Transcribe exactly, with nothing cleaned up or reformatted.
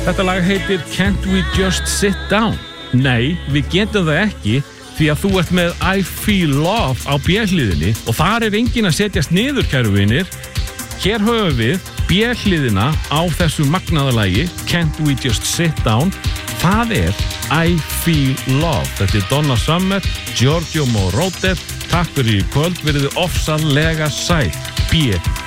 Þetta lag heitir Can't We Just Sit Down? Nei, við getum það ekki því að þú ert með I Feel Love á B-hliðinni og þar er enginn að setjast niður, kæru vinir. Hér höfum við B-hliðina á þessu magnaðalagi Can't We Just Sit Down. Það er I Feel Love. Þetta er Donna Summer, Giorgio Moroder. Takk fyrir í kvöld, verið ofsalega sæl. B